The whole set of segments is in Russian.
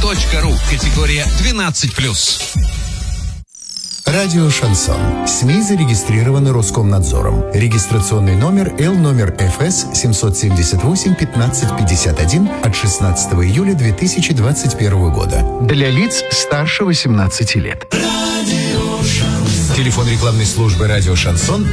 Категория 12+. Радио «Шансон». СМИ зарегистрированы Роскомнадзором. Регистрационный номер Л ФС 778-1551 от 16 июля 2021 года. Для лиц старше 18 лет. Телефон рекламной службы «Радио Шансон»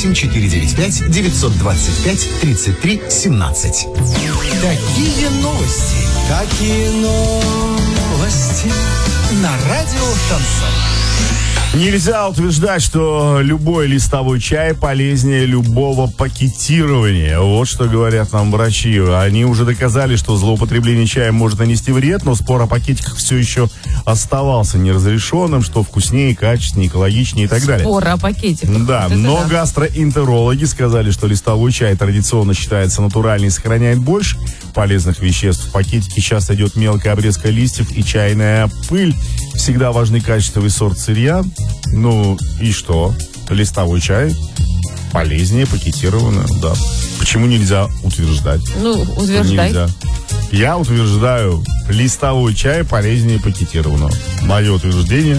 8495-925-33-17. Такие новости. Какие новости на «Радио Шансон». Нельзя утверждать, что любой листовой чай полезнее любого пакетирования. Вот что говорят нам врачи. Они уже доказали, что злоупотребление чаем может нанести вред, но спор о пакетиках все еще оставался неразрешенным, что вкуснее, качественнее, экологичнее и так далее. Спор о пакетиках. Да, но гастроэнтерологи сказали, что листовой чай традиционно считается натуральным и сохраняет больше полезных веществ. В пакетике часто идет мелкая обрезка листьев и чайная пыль. Всегда важны качество и сорт сырья. Ну и что? Листовой чай полезнее пакетированного, да. Почему нельзя утверждать? Ну, утверждай. Нельзя. Я утверждаю, листовой чай полезнее пакетированного. Мое утверждение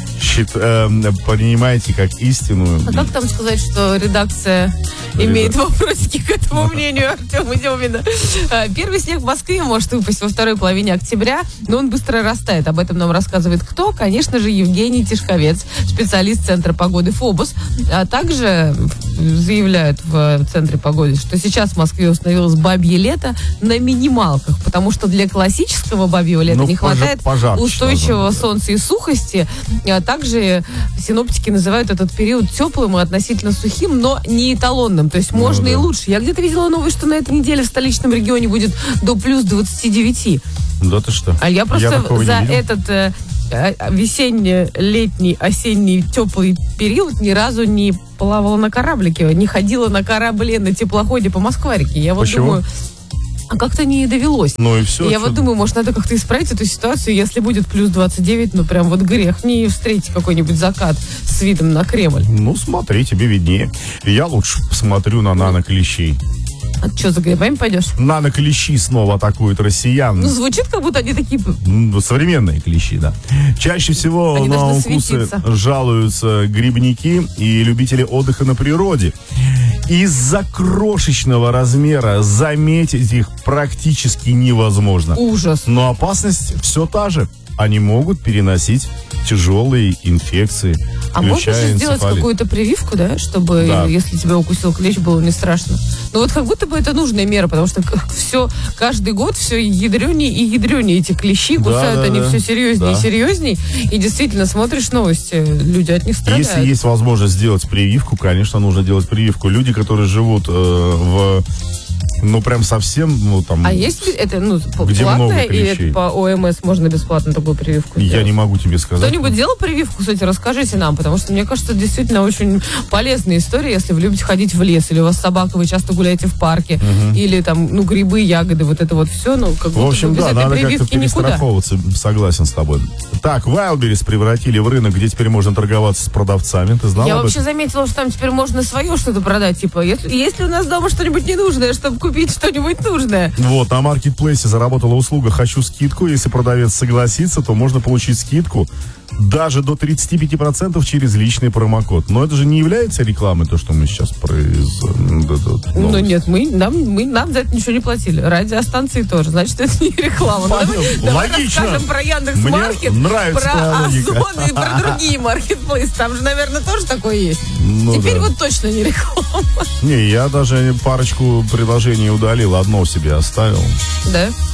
принимайте как истинную. А как там сказать, что редакция имеет вопросики к этому мнению Артема Демина? Первый снег в Москве может выпасть во второй половине октября, но он быстро растает. Об этом нам рассказывает кто? Конечно же, Евгений Тишковец, специалист Центра погоды ФОБОС. А также заявляют в Центре погоды, что сейчас в Москве установилось бабье лето на минималках, потому что для классического бабьего лета не хватает устойчивого солнца и сухости. А также синоптики называют этот период теплым и относительно сухим, но не эталонным. То есть можно и лучше. Я где-то видела новость, что на этой неделе в столичном регионе будет до плюс 29. Да ты что? А я просто за этот весенний-летний, осенний теплый период ни разу не плавала на кораблике, не ходила на корабле, на теплоходе по Москва-реке. Я вот думаю, а как-то не довелось. Ну и все. Я вот думаю, может, надо как-то исправить эту ситуацию, если будет плюс 29, ну прям вот грех не встретить какой-нибудь закат с видом на Кремль. Ну смотри, тебе виднее. Я лучше посмотрю на наноклещей. А что, за грибами пойдешь? Наноклещи снова атакуют россиян. Ну, звучит, как будто они такие... Современные клещи, да. Чаще всего они на укусы жалуются грибники и любители отдыха на природе. Из-за крошечного размера заметить их практически невозможно. Ужас. Но опасность все та же. Они могут переносить тяжелые инфекции. А можно же сделать какую-то прививку, да, чтобы, если тебя укусил клещ, было не страшно. Но вот как будто бы это нужная мера, потому что каждый год все ядренее и ядренее эти клещи, кусают они все серьезнее и серьезнее. И действительно, смотришь новости, люди от них страдают. Если есть возможность сделать прививку, конечно, нужно делать прививку. Люди, которые живут прям совсем, там... А есть это, платное, или это по ОМС можно бесплатно такую прививку сделать? Я не могу тебе сказать. Кто-нибудь делал прививку, кстати, расскажите нам, потому что, мне кажется, действительно очень полезная история, если вы любите ходить в лес, или у вас собака, вы часто гуляете в парке, или там, грибы, ягоды, вот это вот все, как будто в общем, без этой надо прививки как-то никуда. перестраховываться, согласен с тобой. Так, Wildberries превратили в рынок, где теперь можно торговаться с продавцами, ты знала? Я вообще заметила, что там теперь можно свое что-то продать, типа, если у нас дома что-нибудь ненужное, чтобы купить что-нибудь нужное. Вот, на маркетплейсе заработала услуга «Хочу скидку». Если продавец согласится, то можно получить скидку даже до 35% через личный промокод. Но это же не является рекламой, то, что мы сейчас Ну нет, нам за это ничего не платили. Радиостанции тоже. Значит, это не реклама. Давай расскажем про Яндекс.Маркет, про Озон и про другие маркетплейсы. Там же, наверное, тоже такое есть. Теперь вот точно не реклама. Не, я даже парочку приложений удалил, одно себе оставил. Да?